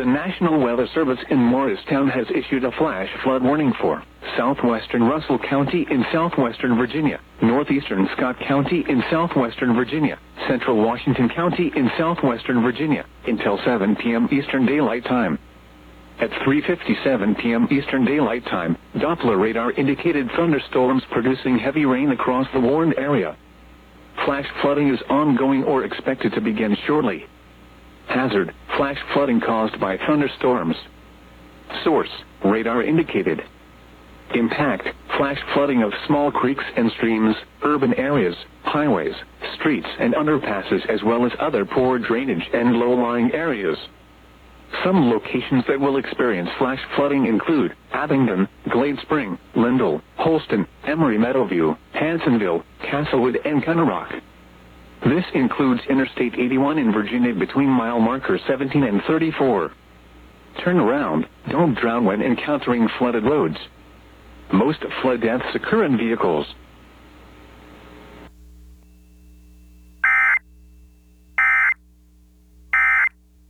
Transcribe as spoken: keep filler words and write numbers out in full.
The National Weather Service in Morristown has issued a flash flood warning for southwestern Russell County in southwestern Virginia, northeastern Scott County in southwestern Virginia, central Washington County in southwestern Virginia, until seven p m Eastern Daylight Time. At three fifty-seven p m Eastern Daylight Time, Doppler radar indicated thunderstorms producing heavy rain across the warned area. Flash flooding is ongoing or expected to begin shortly. Hazard: flash flooding caused by thunderstorms. Source: radar indicated. Impact: flash flooding of small creeks and streams, urban areas, highways, streets and underpasses, as well as other poor drainage and low-lying areas. Some locations that will experience flash flooding include Abingdon, Glade Spring, Lindell, Holston, Emory Meadowview, Hansonville, Castlewood, and Cunnarock. This includes Interstate eighty-one in Virginia between mile markers seventeen and thirty-four. Turn around, don't drown when encountering flooded roads. Most flood deaths occur in vehicles.